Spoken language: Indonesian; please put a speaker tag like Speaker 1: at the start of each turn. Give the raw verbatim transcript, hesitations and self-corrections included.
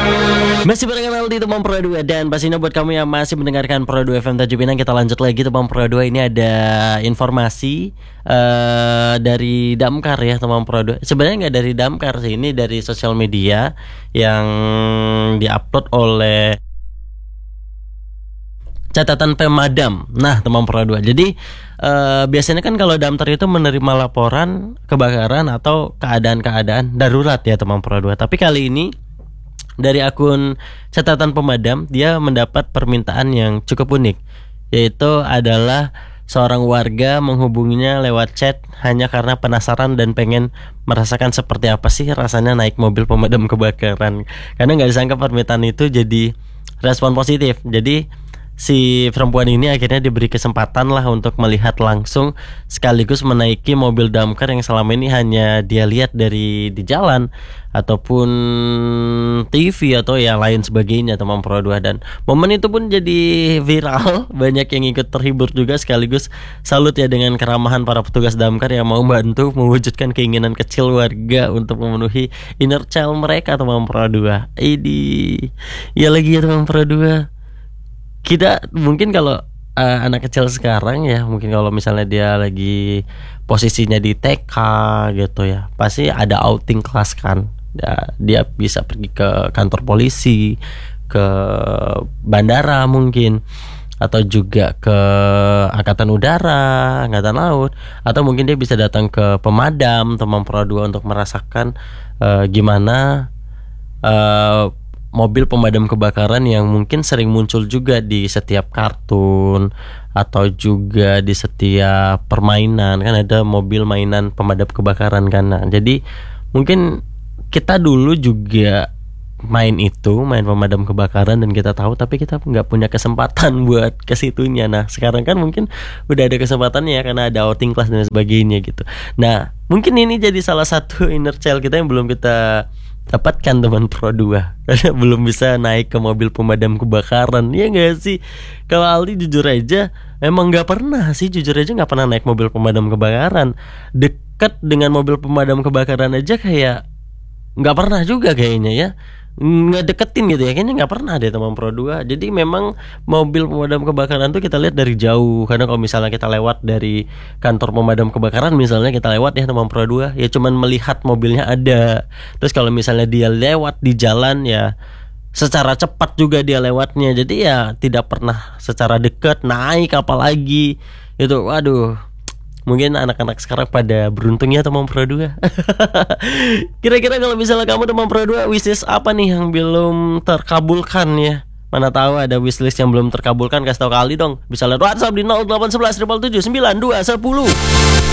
Speaker 1: Masih barengan Aldi Teman Pro dua. Dan pastinya buat kamu yang masih mendengarkan Pro dua F M Tanjung Pinang, kita lanjut lagi Teman Pro dua. Ini ada informasi uh, dari Damkar ya Teman Pro dua. Sebenarnya nggak dari Damkar sih, ini dari sosial media yang diupload oleh catatan pemadam. Nah Teman Pro dua, jadi uh, biasanya kan kalau Damkar itu menerima laporan kebakaran atau keadaan-keadaan darurat ya Teman Pro dua. Tapi kali ini dari akun catatan pemadam, dia mendapat permintaan yang cukup unik, yaitu adalah seorang warga menghubunginya lewat chat hanya karena penasaran dan pengen merasakan seperti apa sih rasanya naik mobil pemadam kebakaran. Karena nggak disangka permintaan itu jadi respon positif. Jadi si perempuan ini akhirnya diberi kesempatan lah untuk melihat langsung sekaligus menaiki mobil damkar yang selama ini hanya dia lihat dari di jalan ataupun T V atau yang lain sebagainya Teman Pro dua. Dan momen itu pun jadi viral, banyak yang ikut terhibur juga, sekaligus salut ya dengan keramahan para petugas damkar yang mau bantu mewujudkan keinginan kecil warga untuk memenuhi inner child mereka Teman Pro dua. Ini ya lagi ya Teman Pro dua. Kita mungkin kalau uh, anak kecil sekarang ya, mungkin kalau misalnya dia lagi posisinya di T K gitu ya, pasti ada outing kelas kan ya, dia bisa pergi ke kantor polisi, ke bandara mungkin, atau juga ke angkatan udara, angkatan laut, atau mungkin dia bisa datang ke pemadam Teman Pro dua untuk merasakan uh, gimana uh, mobil pemadam kebakaran yang mungkin sering muncul juga di setiap kartun atau juga di setiap permainan. Kan ada mobil mainan pemadam kebakaran kan. Nah, jadi mungkin kita dulu juga main itu, main pemadam kebakaran, dan kita tahu tapi kita nggak punya kesempatan buat ke situnya. Nah sekarang kan mungkin udah ada kesempatannya ya, karena ada outing kelas dan sebagainya gitu. Nah mungkin ini jadi salah satu inner child kita yang belum kita dapatkan Teman Pro dua, karena belum bisa naik ke mobil pemadam kebakaran. Ya gak sih? Kalau Aldi jujur aja emang gak pernah sih, jujur aja gak pernah naik mobil pemadam kebakaran. Dekat dengan mobil pemadam kebakaran aja kayak gak pernah juga kayaknya ya, ngedeketin gitu ya, kayaknya nggak pernah deh Teman Pro dua. Jadi memang mobil pemadam kebakaran tuh kita lihat dari jauh. Karena kalau misalnya kita lewat dari kantor pemadam kebakaran, misalnya kita lewat ya Teman Pro dua, ya cuman melihat mobilnya ada. Terus kalau misalnya dia lewat di jalan ya secara cepat juga dia lewatnya. Jadi ya tidak pernah secara dekat naik, apalagi itu waduh. Mungkin anak-anak sekarang pada beruntung ya Teman Pro dua. Kira-kira kalau misalnya kamu Teman Pro dua, wishlist apa nih yang belum terkabulkan ya? Mana tahu ada wishlist yang belum terkabulkan, kasih tahu kali dong. Bisa lewat WhatsApp di nol delapan satu satu tujuh tujuh sembilan dua satu nol.